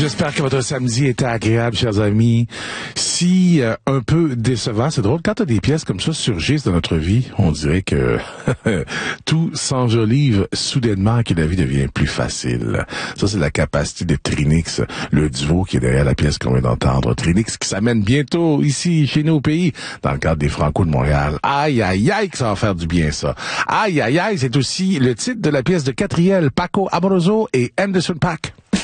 J'espère que votre samedi était agréable, chers amis. Si un peu décevant, c'est drôle, quand des pièces comme ça surgissent dans notre vie, on dirait que tout s'enjolive soudainement et que la vie devient plus facile. Ça, c'est la capacité de Trinix, le duo qui est derrière la pièce qu'on vient d'entendre. Trinix qui s'amène bientôt ici, chez nous au pays, dans le cadre des Franco de Montréal. Aïe, aïe, aïe, que ça va faire du bien, ça. Aïe, aïe, aïe, c'est aussi le titre de la pièce de Catriel, Paco Amoroso et Anderson .Paak.